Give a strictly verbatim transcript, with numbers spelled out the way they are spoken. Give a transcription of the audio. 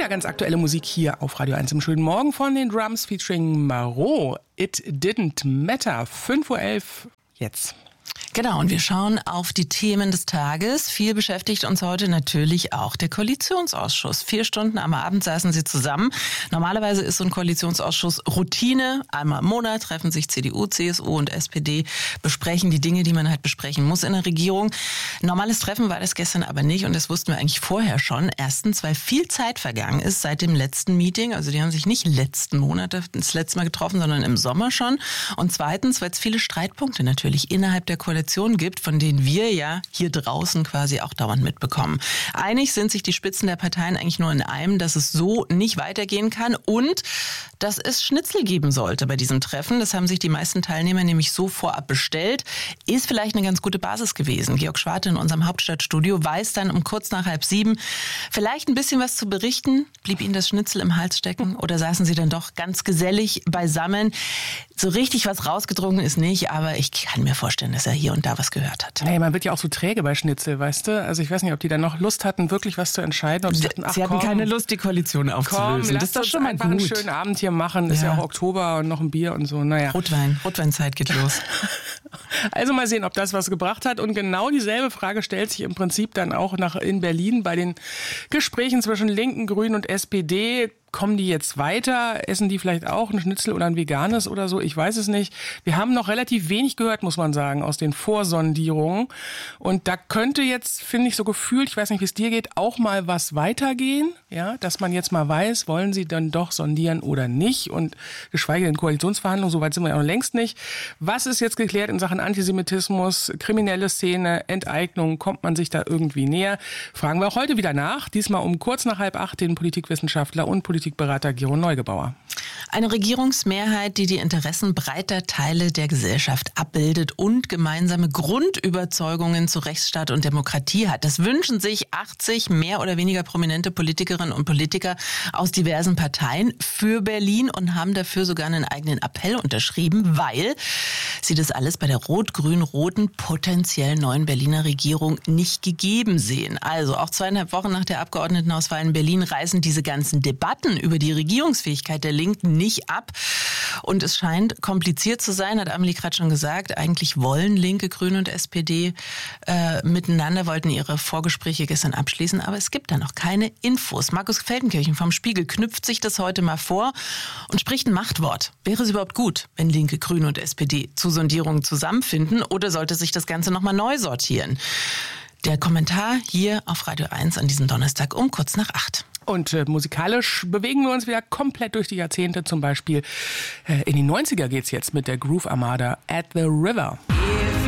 Ja, ganz aktuelle Musik hier auf Radio eins im schönen Morgen von den Drums featuring Marot. It Didn't Matter. fünf Uhr elf jetzt. Genau, und wir schauen auf die Themen des Tages. Viel beschäftigt uns heute natürlich auch der Koalitionsausschuss. Vier Stunden am Abend saßen sie zusammen. Normalerweise ist so ein Koalitionsausschuss Routine. Einmal im Monat treffen sich C D U, C S U und S P D, besprechen die Dinge, die man halt besprechen muss in der Regierung. Normales Treffen war das gestern aber nicht und das wussten wir eigentlich vorher schon. Erstens, weil viel Zeit vergangen ist seit dem letzten Meeting. Also die haben sich nicht letzten Monat das letzte Mal getroffen, sondern im Sommer schon. Und zweitens, weil es viele Streitpunkte natürlich innerhalb der Koalition gibt, von denen wir ja hier draußen quasi auch dauernd mitbekommen. Einig sind sich die Spitzen der Parteien eigentlich nur in einem, dass es so nicht weitergehen kann und dass es Schnitzel geben sollte bei diesem Treffen. Das haben sich die meisten Teilnehmer nämlich so vorab bestellt. Ist vielleicht eine ganz gute Basis gewesen. Georg Schwarte in unserem Hauptstadtstudio weiß dann um kurz nach halb sieben vielleicht ein bisschen was zu berichten. Blieb Ihnen das Schnitzel im Hals stecken oder saßen Sie dann doch ganz gesellig beisammen? So richtig was rausgedrungen ist nicht, aber ich kann mir vorstellen, dass er hier und da was gehört hat. Hey, man wird ja auch so träge bei Schnitzel, weißt du? Also ich weiß nicht, ob die dann noch Lust hatten, wirklich was zu entscheiden. Ob sie dachten, ach, sie hatten komm, keine Lust, die Koalition aufzulösen. Komm, das ist doch schon mal einfach gut. einen schönen Abend hier machen. Ist ja. ja auch Oktober und noch ein Bier und so. Naja. Rotwein, Rotweinzeit geht los. Also mal sehen, ob das was gebracht hat. Und genau dieselbe Frage stellt sich im Prinzip dann auch nach in Berlin bei den Gesprächen zwischen Linken, Grünen und S P D. Kommen die jetzt weiter? Essen die vielleicht auch ein Schnitzel oder ein veganes oder so? Ich weiß es nicht. Wir haben noch relativ wenig gehört, muss man sagen, aus den Vorsondierungen. Und da könnte jetzt, finde ich so gefühlt, ich weiß nicht, wie es dir geht, auch mal was weitergehen. Ja, dass man jetzt mal weiß, wollen sie dann doch sondieren oder nicht? Und geschweige denn Koalitionsverhandlungen, so weit sind wir ja noch längst nicht. Was ist jetzt geklärt in Sachen Antisemitismus, kriminelle Szene, Enteignung? Kommt man sich da irgendwie näher? Fragen wir auch heute wieder nach. Diesmal um kurz nach halb acht den Politikwissenschaftler und Politiker Politikberater Gero Neugebauer. Eine Regierungsmehrheit, die die Interessen breiter Teile der Gesellschaft abbildet und gemeinsame Grundüberzeugungen zu Rechtsstaat und Demokratie hat. Das wünschen sich achtzig mehr oder weniger prominente Politikerinnen und Politiker aus diversen Parteien für Berlin und haben dafür sogar einen eigenen Appell unterschrieben, weil sie das alles bei der rot-grün-roten potenziell neuen Berliner Regierung nicht gegeben sehen. Also auch zweieinhalb Wochen nach der Abgeordnetenauswahl in Berlin reißen diese ganzen Debatten über die Regierungsfähigkeit der Linken nicht ab. Und es scheint kompliziert zu sein, hat Amelie gerade schon gesagt. Eigentlich wollen Linke, Grüne und S P D äh, miteinander, wollten ihre Vorgespräche gestern abschließen, aber es gibt da noch keine Infos. Markus Feldenkirchen vom Spiegel knüpft sich das heute mal vor und spricht ein Machtwort. Wäre es überhaupt gut, wenn Linke, Grüne und S P D zu Sondierungen zusammenfinden oder sollte sich das Ganze nochmal neu sortieren? Der Kommentar hier auf Radio eins an diesem Donnerstag um kurz nach acht. Und äh, musikalisch bewegen wir uns wieder komplett durch die Jahrzehnte. Zum Beispiel äh, in die neunziger geht's jetzt mit der Groove Armada At the River.